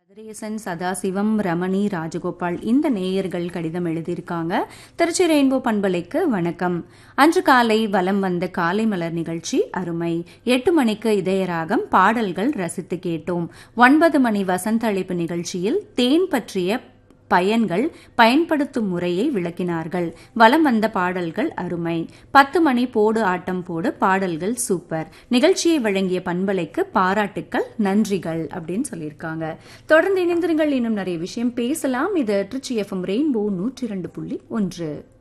கதிரேசன், சதாசிவம், ரமணி, ராஜகோபால் இந்த நேயர்கள் கடிதம் எழுதியிருக்காங்க. திருச்சி ரெயின்போ பண்பலைக்கு வணக்கம். அன்று காலை வலம் வந்த காலை மலர் நிகழ்ச்சி அருமை. 8 மணிக்கு இதயராகம் பாடல்கள் ரசித்து கேட்டோம். 9 மணி வசந்த அழைப்பு நிகழ்ச்சியில் தேன் பற்றிய பயன்கள் பயன்படுத்தும் முறையை விளக்கினார்கள். வலம் வந்த பாடல்கள் அருமை. 10 மணி போடு ஆட்டம் போடு பாடல்கள் சூப்பர். நிகழ்ச்சியை வழங்கிய பண்பலைக்கு பாராட்டுக்கள், நன்றிகள் அப்படின்னு சொல்லியிருக்காங்க. தொடர்ந்து இணைந்திருங்கள், இன்னும் நிறைய விஷயம் பேசலாம். இது திருச்சி FM ரெயின்போ 102.1.